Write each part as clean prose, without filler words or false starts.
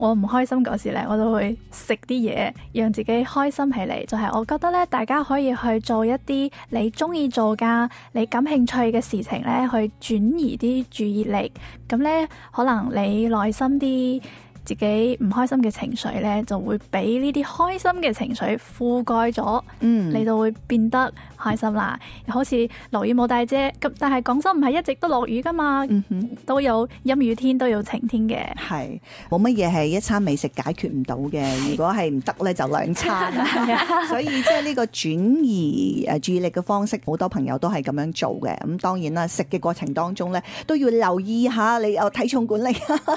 我唔開心嗰時咧，我就會食啲嘢，讓自己開心起嚟。就係我覺得咧，大家可以去做一啲你中意做㗎、你感興趣嘅事情咧，去轉移啲注意力。咁咧，可能你內心啲自己唔開心嘅情緒咧，就會俾呢啲開心嘅情緒覆蓋咗，你就會變得開心啦。好似落雨冇帶遮，咁但係廣州唔係一直都落雨噶嘛，都有陰雨天，都有晴天嘅。 係冇乜嘢係一餐美食解決唔到嘅，如果係唔得咧就兩餐啦。所以即係呢個轉移注意力嘅方式，好多朋友都係咁樣做嘅。咁當然啦，食嘅過程當中咧都要留意下你有體重管理。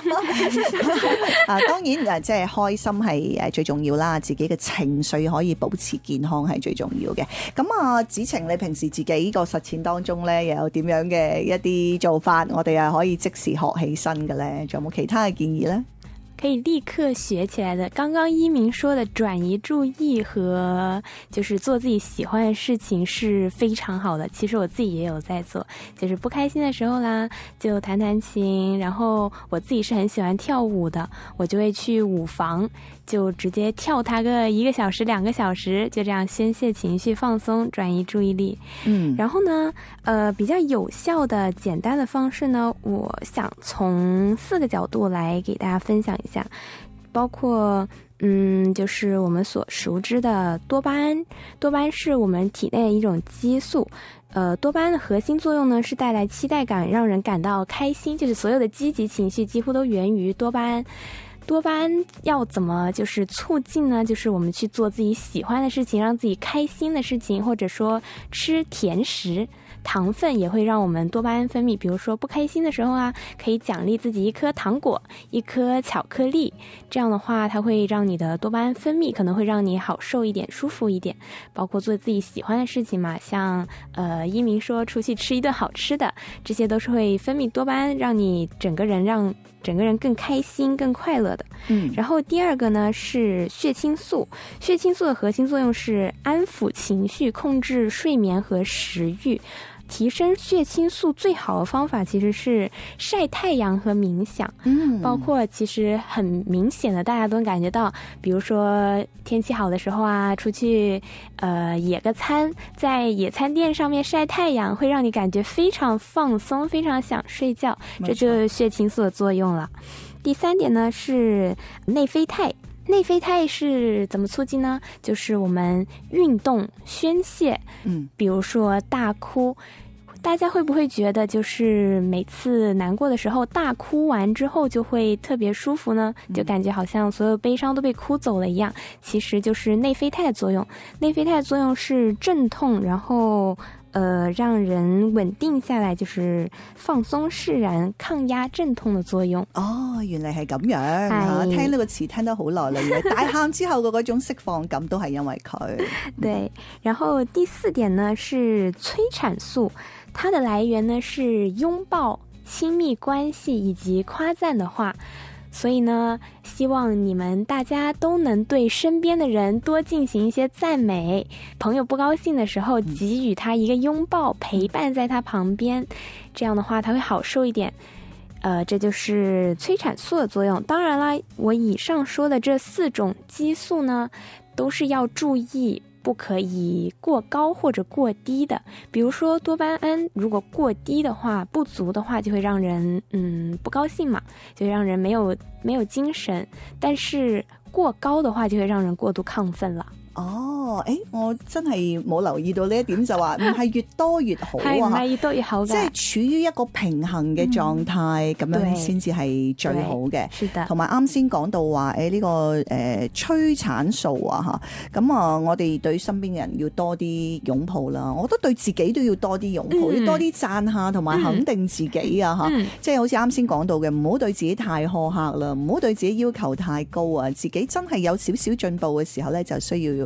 當然即係開心係最重要啦，自己嘅情緒可以保持健康係最重要嘅。咁啊，子晴你平時自己個實踐當中咧，又有點樣嘅一啲做法，我哋可以即時學起身嘅咧？仲有冇其他嘅建議咧？ 可以立刻學起來的。剛剛一鳴說的轉移注意和就是做自己喜歡的事情是非常好的，其實我自己也有在做，就是不開心的時候啦，就彈彈琴，然後我自己是很喜歡跳舞的，我就會去舞房，就直接跳它個1個小時2個小時，就這樣宣洩情緒，放鬆，轉移注意力。然後呢比較有效的簡單的方式呢，我想從4個角度來給大家分享一下，包括就是我們所熟知的多巴胺。多巴胺是我們體內的一種激素，多巴胺的核心作用呢是帶來期待感，讓人感到開心，就是所有的積極情緒幾乎都源於多巴胺。多巴胺要怎麼就是促進呢？就是我們去做自己喜歡的事情，讓自己開心的事情，或者說吃甜食，糖分也會讓我們多巴胺分泌。比如說不開心的時候啊，可以獎勵自己1顆糖果、1顆巧克力，這樣的話它會讓你的多巴胺分泌，可能會讓你好受一點、舒服一點。包括做自己喜歡的事情嘛，像一鳴說出去吃一頓好吃的，這些都是會分泌多巴胺，讓你整個人更開心、更快樂的。然後第二個呢是血清素。血清素的核心作用是安撫情緒、控制睡眠和食慾。提升血清素最好的方法其實是曬太陽和冥想。包括其實很明顯的大家都能感覺到，比如說天氣好的時候啊，出去野個餐，在野餐墊上面曬太陽，會讓你感覺非常放鬆，非常想睡覺，這就是血清素的作用了。第3點呢是內啡肽。內啡肽是怎麼促進呢？就是我們運動宣洩，比如說大哭。大家會不會覺得就是每次難過的時候大哭完之後就會特別舒服呢？就感覺好像所有悲傷都被哭走了一樣。其實就是內啡肽的作用。內啡肽的作用是鎮痛，然後讓人穩定下來，就是放鬆釋然、抗壓鎮痛的作用。 原來係咁樣。聽呢個詞聽得好耐啦，大喊之後嘅嗰種釋放感都係因為佢。 對，然後第4點呢是催產素，它的來源呢是擁抱、親密關係以及誇讚的話。所以呢，希望你們大家都能對身邊的人多進行一些讚美。朋友不高興的時候，給予他一個擁抱，陪伴在他旁邊，這樣的話他會好受一點。這就是催產素的作用。當然啦，我以上說的這4種激素呢，都是要注意不可以過高或者過低的。比如說多巴胺如果過低的話，不足的話，就會讓人不高興嘛，就會讓人沒有精神。但是過高的話，就會讓人過度亢奮了。 我真係冇留意到呢一點，就話唔係越多越好啊， 唔係越多越好嘅， 即係處於一個平衡嘅狀態，咁樣先至係最好嘅。同埋啱先講到話呢個催產素啊嚇，咁我哋對身邊嘅人要多啲擁抱啦，我覺得對自己都要多啲擁抱，要多啲讚下同埋肯定自己啊嚇，即係好似啱先講到嘅，唔好對自己太苛刻啦，唔好對自己要求太高啊，自己真係有少少進步嘅時候咧，就需要攬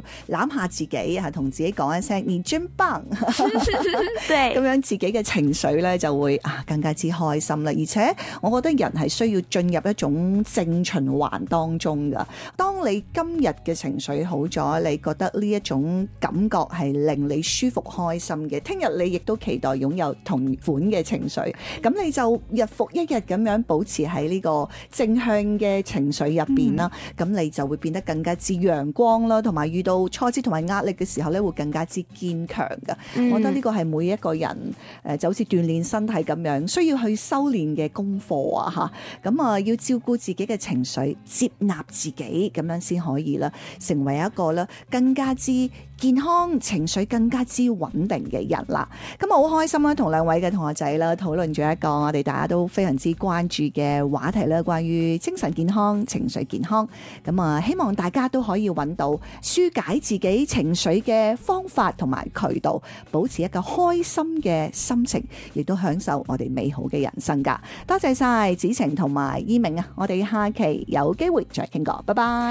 攬下自己，同自己講一聲你真棒， 對， 咁樣自己嘅情緒咧就會更加之開心啦。而且我覺得人係需要進入一種正循環當中噶。當你今日嘅情緒好咗，你覺得呢一種感覺係令你舒服開心嘅，聽日你亦都期待擁有同款嘅情緒，咁你就日復一日咁樣保持喺呢個正向嘅情緒入邊啦，咁你就會變得更加之陽光啦，同埋遇到挫折同埋壓力嘅時候咧，會更加之堅強噶。我覺得呢個係每一個人就好似鍛鍊身體咁樣，需要去修煉嘅功課啊嚇。咁要照顧自己嘅情緒，接納自己，咁樣先可以啦，成為一個咧更加之健康、情緒更加之穩定嘅人啦。咁我好開心啦，同兩位嘅同學仔啦討論咗一個我哋大家都非常之關注嘅話題啦，關於精神健康、情緒健康。咁希望大家都可以揾到紓解自己情緒嘅方法同埋渠道，保持一個開心嘅心情，亦都享受我哋美好嘅人生噶。多謝晒子晴同埋依明啊！我哋下期有機會再傾過，拜拜。